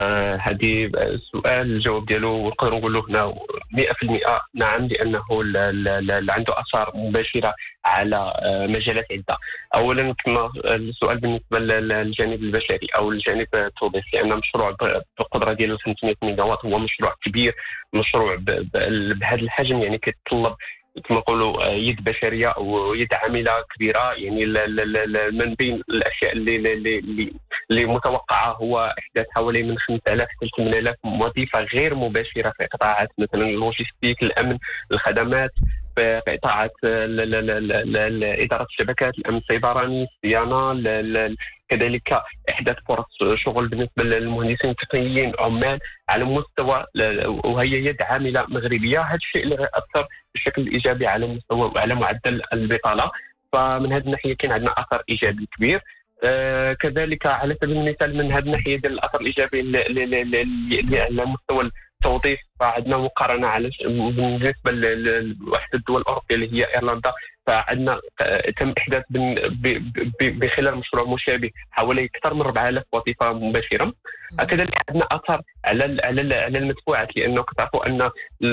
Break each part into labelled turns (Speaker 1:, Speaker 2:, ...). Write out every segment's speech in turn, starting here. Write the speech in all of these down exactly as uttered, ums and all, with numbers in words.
Speaker 1: هذه السؤال الجواب ديالو نقدر نقولوا هنا مئة في المئة نعم، لأنه ل- ل- ل- عنده آثار مباشرة على آه، مجالات عدة. أولا كما السؤال بالنسبة لل- للجانب البشري أو الجانب التوظيفي، لأن مشروع ب- بالقدرة ديال خمسمائة ميجا وات هو مشروع كبير، مشروع ب- ب- بهذا الحجم، يعني كيتطلب كما نقولوا آه، يد بشريه او يد عامله كبيره. يعني ل- ل- ل- ل- من بين الاشياء اللي اللي اللي اللي متوقعه هو احداث حوالي من خمسة آلاف حتى ثمانية آلاف وظيفه غير مباشره في قطاعات مثلا اللوجستيك، الامن، الخدمات، في في قطاعات آه، ل- ل- ل- ل- ل- اداره الشبكات، الامن السيبراني، الصيانه، ل- ل- كذلك احداث فرص شغل بالنسبه للمهندسين التقنيين، عمال على مستوى، وهي يد عامله مغربيه. هذا الشيء اللي غيأثر بشكل ايجابي على مستوى وعلى معدل البطاله. فمن هذه الناحيه كان عندنا اثر ايجابي كبير. آه كذلك على سبيل المثال من هذه الناحيه ديال الاثر الايجابي اللي اللي- اللي- اللي على مستوى التوظيف، فعندنا مقارنه على ش- بالنسبه ل- لواحد الدول الاوروبيه اللي هي ايرلندا، فعندنا آه، تم احداث بن- ب- ب- بخلال مشروع مشابه حوالي اكثر من أربعة آلاف وظيفه مباشره.
Speaker 2: مم.
Speaker 1: كذلك عندنا اثر على ال- على ال- على المدفوعات، لانه كتعرفوا ان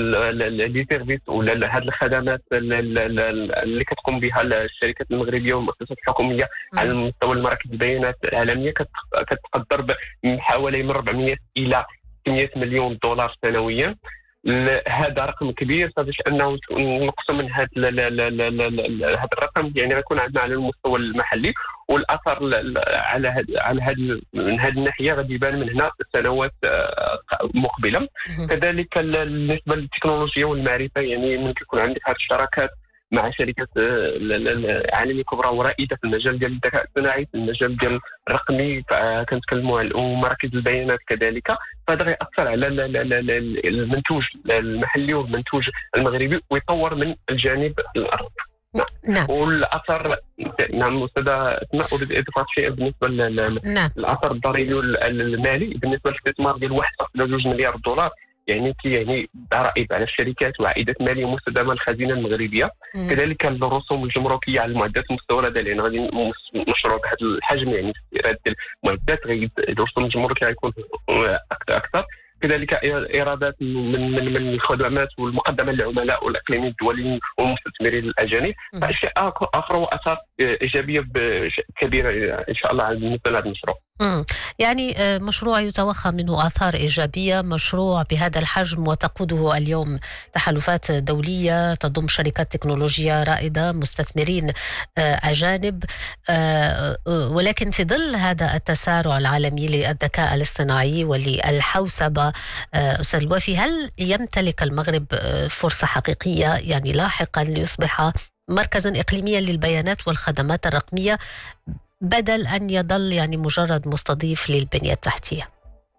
Speaker 1: لي سيرفيس ولا هذه الخدمات ال- ال- ال- اللي كتقوم بها الشركات المغربيه والمؤسسات الحكوميه على
Speaker 2: مم.
Speaker 1: مستوى المراكز البيانات العالميه كت- كتقدر ب- من حوالي من أربعمائة الى ستمائة مليون دولار سنويا. ل- هذا رقم كبير، فباش انه نقص من هذا هذا الرقم يعني غيكون عندنا على المستوى المحلي، والاثر ل- ل- على هاد على هاد من هذه الناحيه غادي يبان من هنا السنوات آه، مقبله.
Speaker 2: مم.
Speaker 1: كذلك ال- بالنسبه للتكنولوجيا والمعرفه، يعني ممكن يكون عندك هذه الشراكات مع شركات آه، ل- ل- عالميه كبرى ورائده في المجال ديال الذكاء الصناعي، في المجال ديال الرقمي، كنتكلموا على ومراكز البيانات كذلك. فهذا غيأثر على ال- ال- ال- ال- المنتوج المحلي والمنتوج المغربي، ويطور من الجانب الارض.
Speaker 2: نعم.
Speaker 1: والاثر، نعم استاذه اسماء، اريد اضافه شيء بالنسبه لل-
Speaker 2: نعم.
Speaker 1: الاثر الضريبي وال- المالي بالنسبه للاستثمار ديال واحد فاصلة اثنين مليار دولار، يعني كي يعني ضرائب على الشركات وعائدات ماليه مستدامه للخزينه المغربيه.
Speaker 2: مم.
Speaker 1: كذلك الرسوم الجمركيه على المعدات المستورده، لان غادي مس- مشروع بهذا الحجم يعني استيراد ديال المعدات، غيد الرسوم الجمركيه غيكون اكثر اكثر. كذلك ايرادات من من من الخدمات والمقدمه للعملاء والاقليميين الدوليين والمستثمرين الاجانب،
Speaker 2: مم.
Speaker 1: فاشياء اخرى واثار ايجابيه بش- كبيره ان شاء الله بالنسبه لهذا المشروع.
Speaker 2: مم. يعني آه، مشروع يتوخى منه آثار إيجابية، مشروع بهذا الحجم وتقوده اليوم تحالفات دولية تضم شركات تكنولوجيا رائدة، مستثمرين آه، أجانب، آه، آه، ولكن في ظل هذا التسارع العالمي للذكاء الاصطناعي وللحوسبة، آه، أستاذ الوافي، هل يمتلك المغرب آه، فرصة حقيقية يعني لاحقا ليصبح مركزا إقليميا للبيانات والخدمات الرقمية، بدل أن يظل يعني مجرد مستضيف للبنية التحتية؟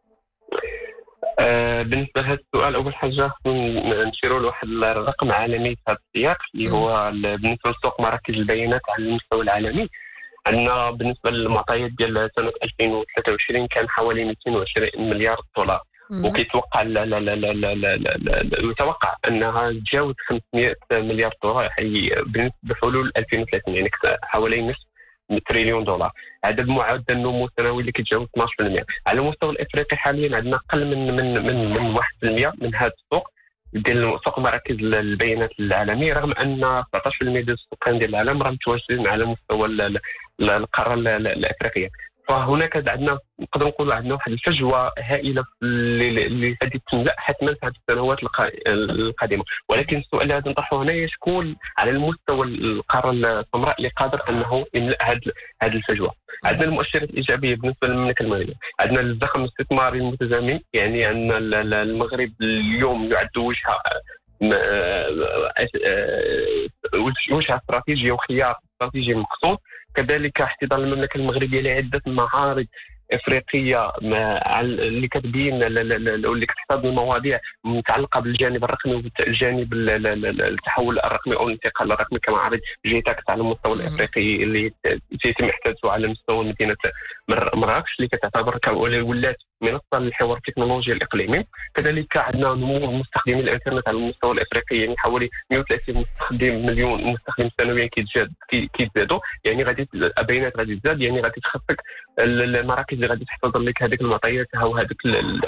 Speaker 1: آه، بالنسبه لهذا السؤال، اول حاجه نشيروا لواحد الرقم عالمي في هذا السياق، اللي هو ال- بالنسبه لسوق مراكز البيانات على المستوى العالمي. عندنا بالنسبه للمعطيات ديال سنه ألفين وثلاثة وعشرين كان حوالي مئتين وعشرين مليار دولار،
Speaker 2: مم.
Speaker 1: وكيتوقع لا لا لا لا لا لا لا لا يتوقع انها تجاوز خمسمائة مليار دولار يعني بالنسبه بحلول ألفين وثلاثين، يعني حوالي نصف تريليون دولار. هذا بمعدل النمو السنوي اللي كيتجاوز اثناش بالمئة. على المستوى الافريقي حاليا عندنا اقل من من من من واحد بالمئة من هذا السوق ديال سوق مراكز البيانات العالمي، رغم ان سبعطاش بالمئة ديال السكان ديال العالم راهم متواجدين على مستوى ال- ال- القاره ال- ال- الافريقيه. فهناك عندنا نقدر نقولوا عندنا واحد الفجوه هائله اللي اللي غادي تملا حتما في هذه السنوات القا- القادمه. ولكن السؤال اللي غادي نطرحه هنا، شكون على المستوى القاره السمراء اللي قادر انه يملا هذه هذه الفجوه؟ عندنا المؤشرات الايجابيه بالنسبه للمملكه المغربيه، عندنا الزخم الاستثماري المتزامن، يعني عندنا ال- ال- المغرب اليوم يعد وجهه م- آه، آه، وجهه استراتيجيه وخيار استراتيجي مقصود. كذلك احتضان المملكه المغربيه لعده معارض افريقيه مع اللي كتبين ل- ل- ل- واللي كتحتضن المواضيع متعلقه بالجانب الرقمي والجانب ال- ال- ال- التحول الرقمي او الانتقال الرقمي، كمعارض جيتاكس على المستوى
Speaker 2: مم.
Speaker 1: الافريقي اللي سيتم احداثه على مستوى مدينه مر- مراكش، اللي كتعتبر كولات ولات منصه للحوار التكنولوجي الاقليمي. كذلك عندنا نمو مستخدمي الانترنت على المستوى الافريقي، يعني حوالي مئة وثلاثين مستخدم مليون مستخدم سنويا كيتزاد كي- كيتزادوا، يعني غادي البيانات غادي تزاد، يعني غادي تخفق ال- المراكز اللي غادي تحتضن لك هذيك المعطيات او هذيك